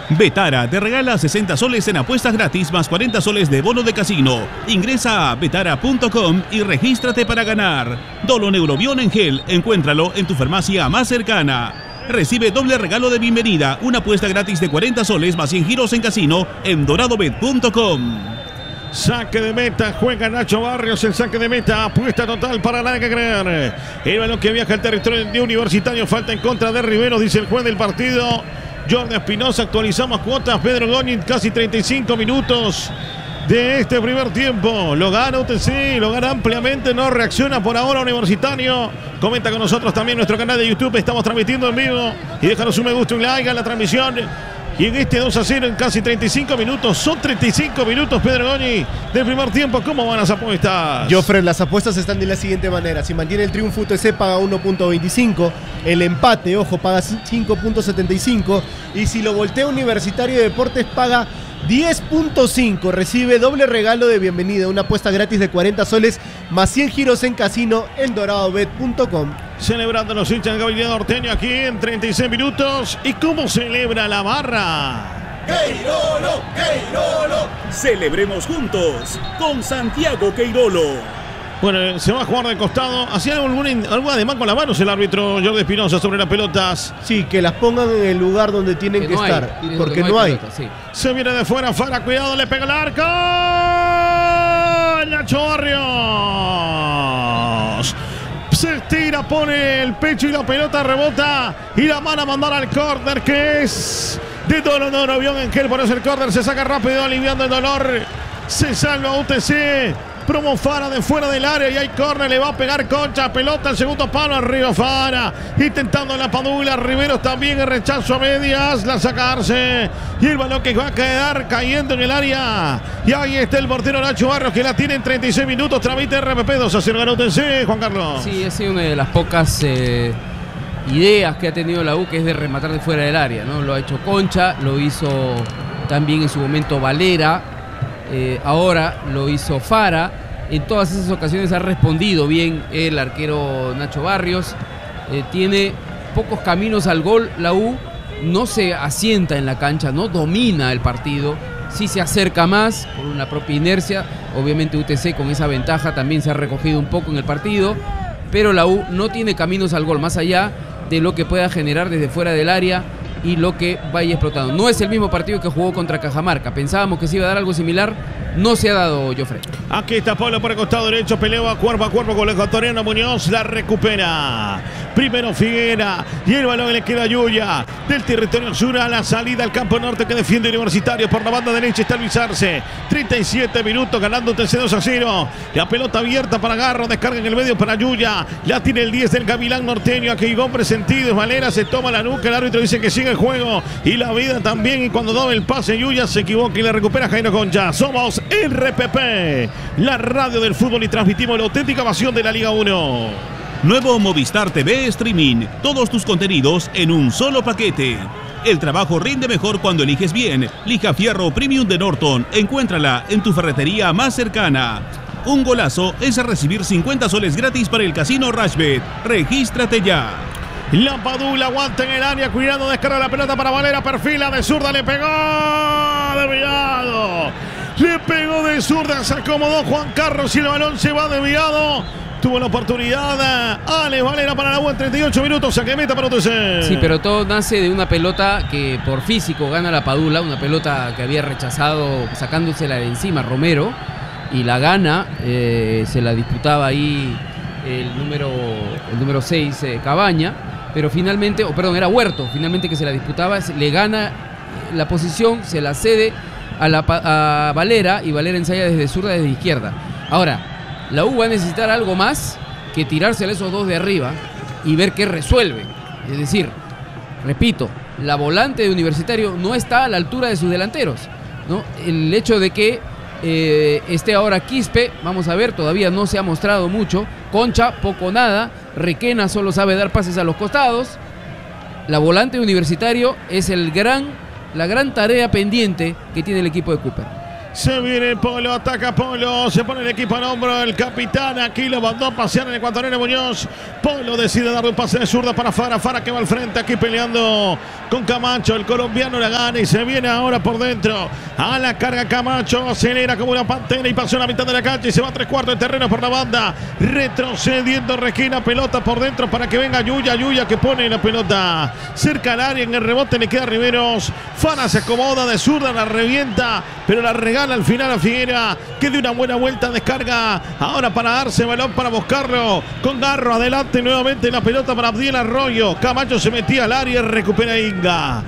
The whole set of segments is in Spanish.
Betara te regala 60 soles en apuestas gratis más 40 soles de bono de casino. Ingresa a betara.com y regístrate para ganar. Dolo Neurobión en gel, encuéntralo en tu farmacia más cercana. Recibe doble regalo de bienvenida, una apuesta gratis de 40 soles más 100 giros en casino en doradobet.com. Saque de meta, juega Nacho Barrios, el saque de meta, apuesta total para nada que creer. El balón que viaja al territorio de Universitario, falta en contra de Riveros, dice el juez del partido. Jordi Espinosa, actualizamos cuotas. Pedro Goñi, casi 35 minutos de este primer tiempo. Lo gana UTC, lo gana ampliamente, no reacciona por ahora Universitario. Comenta con nosotros también nuestro canal de YouTube, estamos transmitiendo en vivo. Y déjanos un me gusta, un like a la transmisión. Y en este 2-0 en casi 35 minutos, son 35 minutos, Pedro Goñi, del primer tiempo. ¿Cómo van las apuestas? Joffre, las apuestas están de la siguiente manera. Si mantiene el triunfo UTC paga 1.25, el empate, ojo, paga 5.75 y si lo voltea Universitario de Deportes paga 10.5. Recibe doble regalo de bienvenida, una apuesta gratis de 40 soles más 100 giros en casino en doradobet.com. Celebrando los hinchas del Gabinete Norteño aquí en 36 minutos. ¿Y cómo celebra la barra? ¡Queirolo! ¡Queirolo! Celebremos juntos con Santiago Queirolo. Bueno, se va a jugar de costado. ¿Hacía algún ademán con las manos el árbitro Jordi Espinosa sobre las pelotas? Sí, que las pongan en el lugar donde tienen que estar. Porque no hay. Pelota, sí. Se viene de fuera, Fara, cuidado, le pega el arco. Nacho Barrios. Se estira, pone el pecho y la pelota rebota. Y la van a mandar al córner, que es de Dolo Neurobión en gel. Por eso el córner se saca rápido, aliviando el dolor. Se salva UTC. Promo Fara de fuera del área y hay córner, le va a pegar Concha, pelota al segundo palo, arriba Fara, intentando la Padula, Riveros también el rechazo a medias, la sacarse y el balón que va a quedar cayendo en el área y ahí está el portero Nacho Barrios que la tiene en 36 minutos, tramite RPP 2-0 ganó UTC, Juan Carlos. Sí, ha sido una de las pocas ideas que ha tenido la U, que es de rematar de fuera del área, ¿no? Lo ha hecho Concha, lo hizo también en su momento Valera. Ahora lo hizo Fara. En todas esas ocasiones ha respondido bien el arquero Nacho Barrios. Tiene pocos caminos al gol. La U no se asienta en la cancha, no domina el partido. Sí se acerca más por una propia inercia. Obviamente UTC con esa ventaja también se ha recogido un poco en el partido. Pero la U no tiene caminos al gol más allá de lo que pueda generar desde fuera del área y lo que vaya explotando. No es el mismo partido que jugó contra Cajamarca. Pensábamos que se iba a dar algo similar. No se ha dado, Joffre. Aquí está Pablo por el costado derecho. Pelea cuerpo a cuerpo con el ecuatoriano Muñoz. La recupera. Primero Figuera. Y el balón le queda a Yuya. Del territorio sur a la salida al campo norte que defiende Universitario. Por la banda derecha está Luis Arce. 37 minutos ganando UTC 2-0. La pelota abierta para Garro. Descarga en el medio para Yuya. La tiene el 10 del Gavilán Norteño. Aquí hombre sentido. Valera se toma la nuca. El árbitro dice que sigue el juego. Y la vida también. Y cuando da el pase Yuya se equivoca y le recupera Jairo Concha. Somos RPP, la radio del fútbol y transmitimos la auténtica pasión de la Liga 1. Nuevo Movistar TV Streaming. Todos tus contenidos en un solo paquete. El trabajo rinde mejor cuando eliges bien. Lija Fierro Premium de Norton. Encuéntrala en tu ferretería más cercana. Un golazo es recibir 50 soles gratis para el casino Rashbet. Regístrate ya. La Padula aguanta en el área, cuidado, descarga la pelota para Valera, perfila de zurda, le pegó, desviado. Le pegó de zurda, se acomodó Juan Carlos y el balón se va desviado. Tuvo la oportunidad Ale Valera para la U en 38 minutos, saque meta para UTC. Sí, pero todo nace de una pelota que por físico gana la Padula, una pelota que había rechazado sacándosela de encima Romero y la gana, se la disputaba ahí el número 6 Cabaña, pero finalmente, era Huerto, finalmente que se la disputaba, le gana la posición, se la cede a Valera y Valera ensaya desde zurda, desde izquierda. Ahora, la U va a necesitar algo más que tirarse a esos dos de arriba y ver qué resuelven. Es decir, repito, la volante de Universitario no está a la altura de sus delanteros, ¿no? El hecho de que esté ahora Quispe, vamos a ver, todavía no se ha mostrado mucho. Concha, poco nada. Requena solo sabe dar pases a los costados. La volante de Universitario es la gran tarea pendiente que tiene el equipo de Cooper. Se viene Polo, ataca Polo, se pone el equipo al hombro, el capitán aquí lo mandó a pasear en el ecuatoriano Muñoz. Polo decide darle un pase de zurda para Fara, Fara que va al frente aquí peleando con Camacho, el colombiano la gana y se viene ahora por dentro. A la carga Camacho, acelera como una pantera y pasó a la mitad de la cancha y se va a 3/4 de terreno por la banda. Retrocediendo Regina, pelota por dentro para que venga Yuya, Yuya que pone la pelota cerca al área, en el rebote le queda a Riveros. Fara se acomoda de zurda, la revienta, pero la regala al final a Figuera, que de una buena vuelta descarga ahora para darse balón para buscarlo con Garro, adelante nuevamente la pelota para Abdiel Arroyo. Camacho se metía al área y recupera Inga.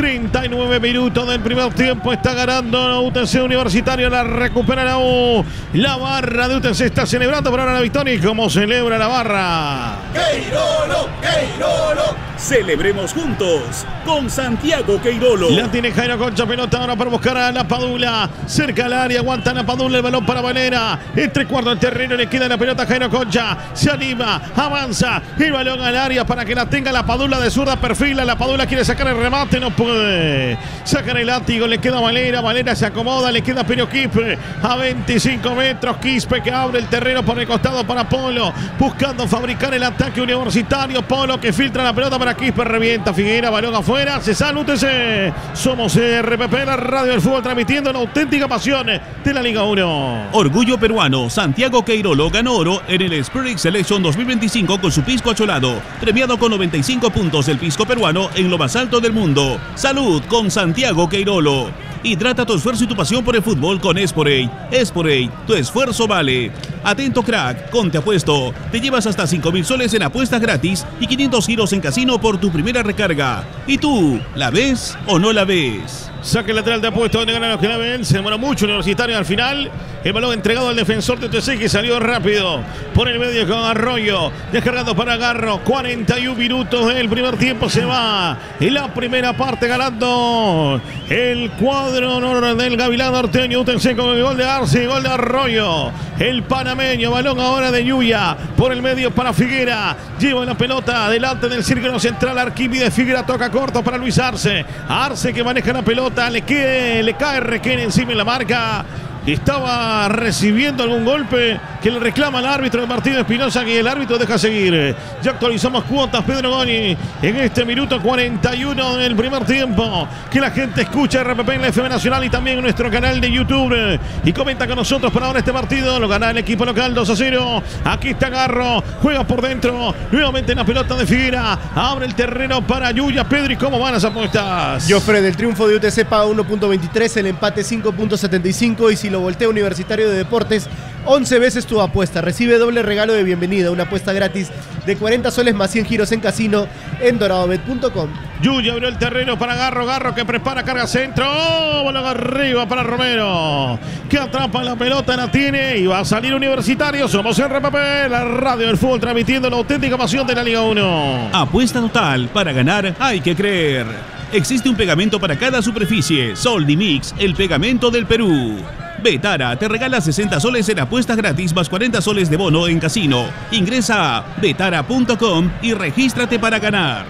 39 minutos del primer tiempo, está ganando UTC Universitario, la recupera la U. La barra de UTC está celebrando por ahora la victoria. ¿Y cómo celebra la barra? ¡Queirolo! ¡Queirolo! Celebremos juntos con Santiago Queirolo. La tiene Jairo Concha, pelota ahora para buscar a la Padula. Cerca al área, aguanta la Padula, el balón para Valera. En 3/4 del terreno le queda la pelota a Jairo Concha. Se anima, avanza, el balón al área para que la tenga la Padula de zurda, perfila. La Padula quiere sacar el remate, no puede. Sacar el látigo, le queda a Valera. Valera se acomoda, le queda a Perio Quispe. A 25 metros, Quispe que abre el terreno por el costado para Polo. Buscando fabricar el ataque universitario. Polo que filtra la pelota para Quispe, revienta Figuera, balón afuera, se sale UTC. Somos RPP, la radio del fútbol, transmitiendo la auténtica pasión de la Liga 1. Orgullo peruano, Santiago Queirolo ganó oro en el Spirit Selection 2025 con su pisco acholado, premiado con 95 puntos del pisco peruano en lo más alto del mundo. Salud con Santiago Queirolo. Hidrata tu esfuerzo y tu pasión por el fútbol con Esporade. Esporade, tu esfuerzo vale. Atento crack, con Te Apuesto. Te llevas hasta 5.000 soles en apuestas gratis y 500 giros en casino por tu primera recarga. ¿Y tú, la ves o no la ves? Saque lateral de Apuesto, donde ganan los que la ven. Se demoró mucho Universitario al final. El balón entregado al defensor de UTC que salió rápido por el medio con Arroyo. Descargando para Garro. 41 minutos del primer tiempo. Se va en la primera parte ganando el cuadro del Gavilán Norteño. UTC con el gol de Arce, gol de Arroyo. El panameño, balón ahora de Yuya. Por el medio para Figuera. Lleva la pelota delante del círculo central. Arquímedes Figuera toca corto para Luis Arce. Arce que maneja la pelota. Le cae Requén encima en la marca. Estaba recibiendo algún golpe que le reclama al árbitro de Martín Espinosa, que el árbitro deja seguir. Ya actualizamos cuotas, Pedro Goni, en este minuto 41 del primer tiempo. Que la gente escucha RPP en la FM Nacional y también en nuestro canal de YouTube. Y comenta con nosotros para ahora este partido. Lo gana el equipo local 2-0. Aquí está Garro, juega por dentro. Nuevamente en la pelota de Figuera. Abre el terreno para Yuya. Pedro, ¿y cómo van las apuestas? Jofre, el triunfo de UTC paga 1.23, el empate 5.75 y si lo voltea Universitario de Deportes, 11 veces tu apuesta. Recibe doble regalo de bienvenida, una apuesta gratis de 40 soles más 100 giros en casino en doradobet.com. Yuya abrió el terreno para Garro, Garro que prepara, carga centro, balón arriba para Romero, que atrapa la pelota, la tiene y va a salir Universitario. Somos RPP, la radio del fútbol, transmitiendo la auténtica pasión de la Liga 1. Apuesta total, para ganar hay que creer. Existe un pegamento para cada superficie. Soldimix, el pegamento del Perú. Betara te regala 60 soles en apuestas gratis más 40 soles de bono en casino. Ingresa a betara.com y regístrate para ganar.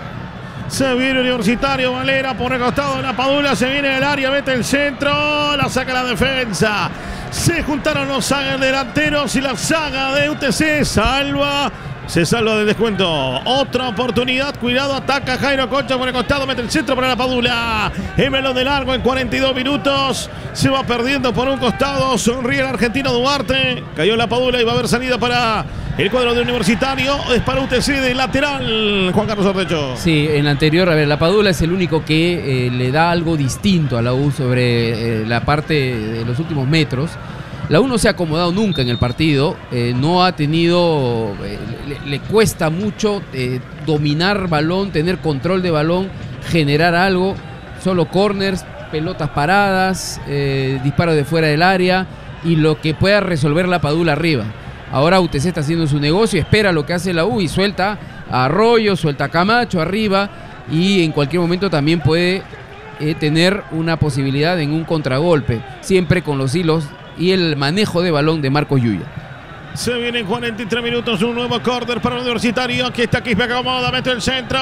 Se viene Universitario, Valera por el costado de la Padula, se viene el área, mete el centro, la saca la defensa. Se juntaron los delanteros y la saga de UTC salva. Se salva del descuento. Otra oportunidad. Cuidado. Ataca Jairo Concha por el costado. Mete el centro para la Padula. El melón de largo en 42 minutos. Se va perdiendo por un costado. Sonríe el argentino Duarte. Cayó la Padula y va a haber salida para el cuadro de Universitario. Es para UTC de lateral. Juan Carlos Ortecho. Sí, en la anterior, a ver, la Padula es el único que le da algo distinto a la U sobre la parte de los últimos metros. La U no se ha acomodado nunca en el partido, no ha tenido, le cuesta mucho dominar balón, tener control de balón, generar algo, solo corners, pelotas paradas, disparos de fuera del área y lo que pueda resolver la Padula arriba. Ahora UTC está haciendo su negocio, espera lo que hace la U y suelta a Arroyo, suelta a Camacho arriba y en cualquier momento también puede tener una posibilidad en un contragolpe, siempre con los hilos y el manejo de balón de Marcos Yuya. Se vienen 43 minutos, un nuevo córner para el Universitario. Aquí está Quispe, acomoda, mete el centro.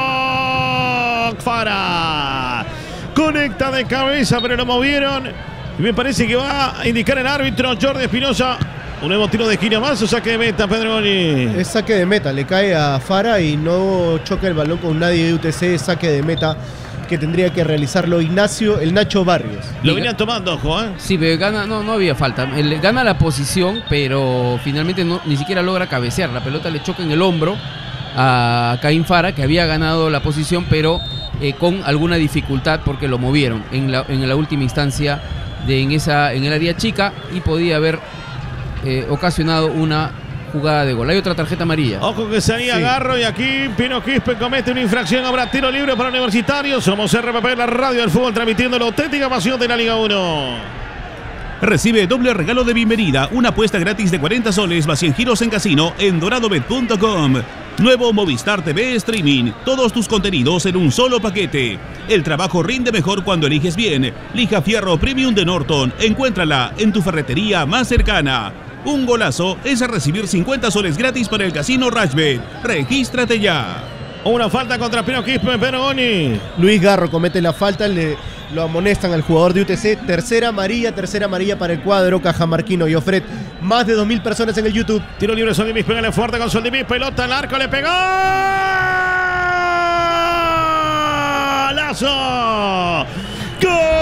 Fara conecta de cabeza, pero lo movieron. Y me parece que va a indicar el árbitro Jordi Espinosa. Un nuevo tiro de esquina más o saque de meta, Pedroni. Es saque de meta, le cae a Fara y no choca el balón con nadie de UTC. Es saque de meta que tendría que realizarlo el Nacho Barrios. Lo venían tomando, ojo, ¿eh? Sí, pero gana, no había falta. Él gana la posición, pero finalmente ni siquiera logra cabecear. La pelota le choca en el hombro a Caín Fara, que había ganado la posición, pero con alguna dificultad porque lo movieron en la última instancia en el área chica y podía haber ocasionado una jugada de gol. Hay otra tarjeta amarilla. Ojo que salía Garro y aquí Pino Quispe comete una infracción. Habrá tiro libre para Universitarios. Somos RPP, la radio del fútbol, transmitiendo la auténtica pasión de la Liga 1. Recibe doble regalo de bienvenida, una apuesta gratis de 40 soles más 100 giros en casino en doradobet.com. Nuevo Movistar TV Streaming, todos tus contenidos en un solo paquete. El trabajo rinde mejor cuando eliges bien. Lija Fierro Premium de Norton, encuéntrala en tu ferretería más cercana. Un golazo es a recibir 50 soles gratis para el casino Rashbet. Regístrate ya. Una falta contra Pino Quispe, Peroni. Luis Garro comete la falta, lo amonestan al jugador de UTC. Tercera amarilla para el cuadro cajamarquino. Y Ofred, más de 2000 personas en el YouTube. Tiro libre, Soldimis, pégale fuerte con Soldimis, pelota al arco, le pegó. ¡Lazo!